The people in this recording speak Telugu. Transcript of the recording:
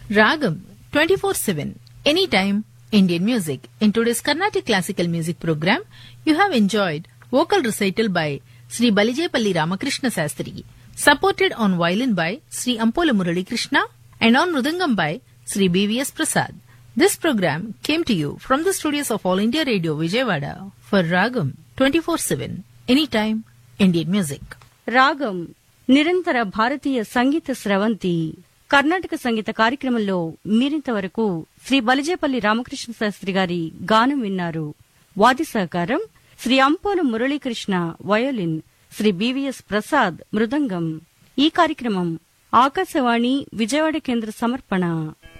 Ragam 24/7 anytime Indian music. In today's Carnatic classical music program, you have enjoyed vocal recital by Sri Balijepalli Ramakrishna Sastri, supported on violin by Sri Ampola Murali Krishna and on mridangam by Sri BVS Prasad. This program came to you from the studios of All India Radio Vijayawada for Ragam 24/7 anytime Indian music. రాగం నిరంతర భారతీయ సంగీత స్రవంతి కర్ణాటక సంగీత కార్యక్రమంలో మీరింతవరకు శ్రీ బలిజేపల్లి రామకృష్ణ శాస్త్రి గారి గానం విన్నారు. వాద్య సహకారం శ్రీ అంపోల మురళీకృష్ణ వయోలిన్, శ్రీ బివిఎస్ ప్రసాద్ మృదంగం. ఈ కార్యక్రమం ఆకాశవాణి విజయవాడ కేంద్ర సమర్పణ.